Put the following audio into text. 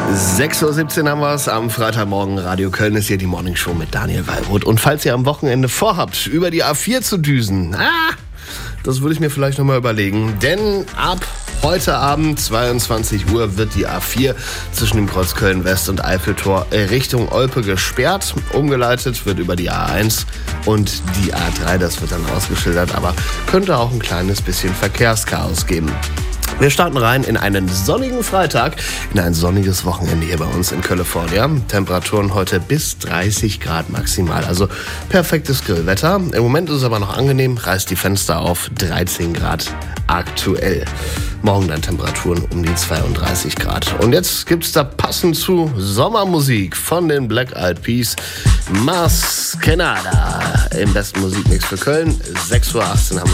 6.17 Uhr haben wir es am Freitagmorgen. Radio Köln ist hier die Morningshow mit Daniel Wallroth. Und falls ihr am Wochenende vorhabt, über die A4 zu düsen, das würde ich mir vielleicht nochmal überlegen. Denn ab heute Abend, 22 Uhr, wird die A4 zwischen dem Kreuz Köln-West und Eiffeltor Richtung Olpe gesperrt. Umgeleitet wird über die A1 und die A3. Das wird dann ausgeschildert, aber könnte auch ein kleines bisschen Verkehrschaos geben. Wir starten rein in einen sonnigen Freitag, in ein sonniges Wochenende hier bei uns in California. Temperaturen heute bis 30 Grad maximal, also perfektes Grillwetter. Im Moment ist es aber noch angenehm, reißt die Fenster auf, 13 Grad aktuell. Morgen dann Temperaturen um die 32 Grad. Und jetzt gibt's da passend zu Sommermusik von den Black Eyed Peas, Maskenada im besten Musikmix für Köln. 6.18 Uhr haben wir